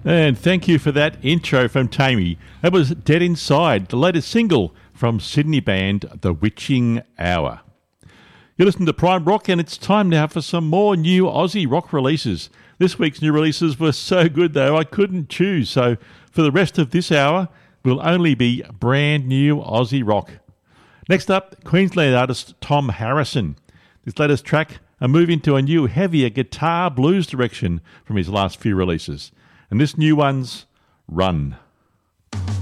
And thank you for that intro from Tammy. That was Dead Inside, the latest single from Sydney band The Witching Hour. You listen to Prime Rock, and it's time now for some more new Aussie rock releases. This week's new releases were so good, though, I couldn't choose. So for the rest of this hour, will only be brand new Aussie rock. Next up, Queensland artist Tom Harrison. This latest track, a move into a new, heavier guitar blues direction from his last few releases. And this new one's Run.